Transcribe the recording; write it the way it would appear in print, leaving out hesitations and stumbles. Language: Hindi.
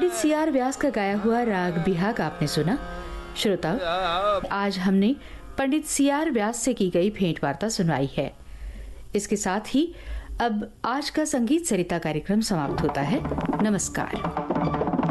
पंडित सीआर व्यास का गाया हुआ राग बिहाग आपने सुना। श्रोताओ, आज हमने पंडित सीआर व्यास से की गई भेंट वार्ता सुनवाई है। इसके साथ ही अब आज का संगीत सरिता कार्यक्रम समाप्त होता है। नमस्कार।